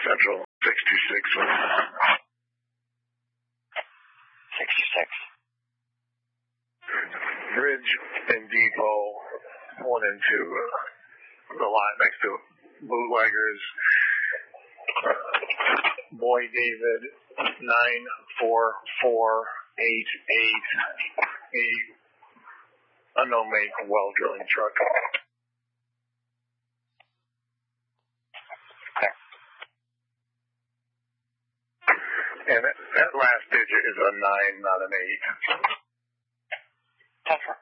Central 626. 66. Bridge and Depot went into the lot next to Bootleggers. Boy David 94488, unknown make, well drilling truck. And that last digit is a 9, not an 8. 10-4.